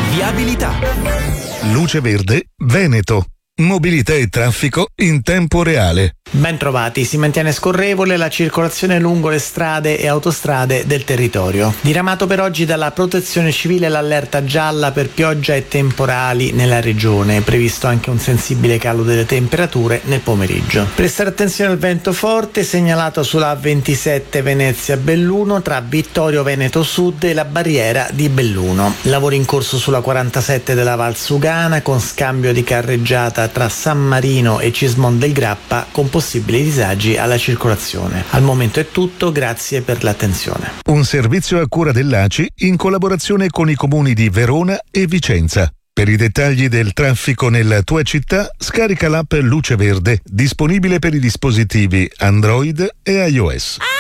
Viabilità. Luce Verde Veneto. Mobilità e traffico in tempo reale. Ben trovati, si mantiene scorrevole la circolazione lungo le strade e autostrade del territorio. Diramato per oggi dalla Protezione Civile l'allerta gialla per pioggia e temporali nella regione, previsto anche un sensibile calo delle temperature nel pomeriggio. Prestare attenzione al vento forte segnalato sulla A27 Venezia-Belluno tra Vittorio Veneto Sud e la barriera di Belluno. Lavori in corso sulla 47 della Valsugana con scambio di carreggiata tra San Marino e Cismon del Grappa con possibili disagi alla circolazione. Al momento è tutto, grazie per l'attenzione. Un servizio a cura dell'ACI in collaborazione con i comuni di Verona e Vicenza. Per i dettagli del traffico nella tua città, scarica l'app Luce Verde, disponibile per i dispositivi Android e iOS.